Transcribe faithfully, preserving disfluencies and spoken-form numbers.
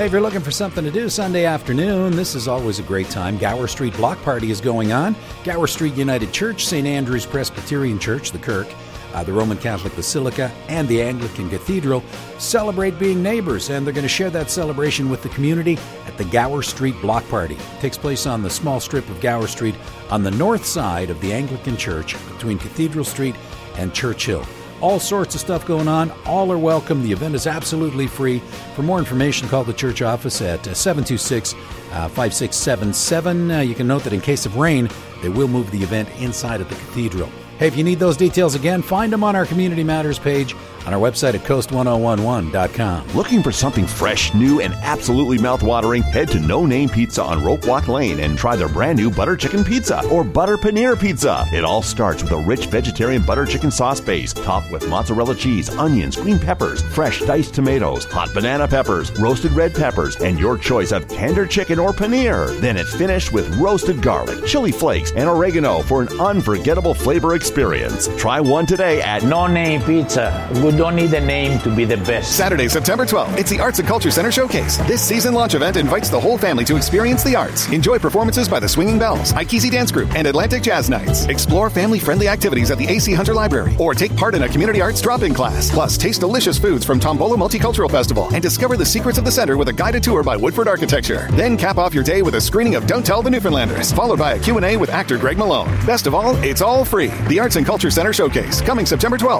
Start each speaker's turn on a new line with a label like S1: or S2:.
S1: Hey, if you're looking for something to do Sunday afternoon, this is always a great time. Gower Street Block Party is going on. Gower Street United Church, Saint Andrew's Presbyterian Church, the Kirk, uh, the Roman Catholic Basilica, and the Anglican Cathedral celebrate being neighbors, and they're going to share that celebration with the community at the Gower Street Block Party. It takes place on the small strip of Gower Street on the north side of the Anglican Church between Cathedral Street and Churchill. All sorts of stuff going on. All are welcome. The event is absolutely free. For more information, call the church office at seven two six, five six seven seven. Uh, you can note that in case of rain, they will move the event inside of the cathedral. Hey, if you need those details again, find them on our Community Matters page on our website at coast ten eleven dot com.
S2: Looking for something fresh, new, and absolutely mouth-watering? Head to No Name Pizza on Rope Walk Lane and try their brand new butter chicken pizza or butter paneer pizza. It all starts with a rich vegetarian butter chicken sauce base topped with mozzarella cheese, onions, green peppers, fresh diced tomatoes, hot banana peppers, roasted red peppers, and your choice of tender chicken or paneer. Then it's finished with roasted garlic, chili flakes, and oregano for an unforgettable flavor experience. Try one today at
S3: No Name Pizza. We don't need a name to be the best.
S4: Saturday, September twelfth, it's the Arts and Culture Center Showcase. This season launch event invites the whole family to experience the arts. Enjoy performances by the Swinging Bells, Ikesi Dance Group, and Atlantic Jazz Nights. Explore family-friendly activities at the A C Hunter Library, or take part in a community arts drop-in class. Plus, taste delicious foods from Tombolo Multicultural Festival and discover the secrets of the center with a guided tour by Woodford Architecture. Then cap off your day with a screening of Don't Tell the Newfoundlanders, followed by a Q and A with actor Greg Malone. Best of all, it's all free. The Arts and Culture Center Showcase, coming September twelfth.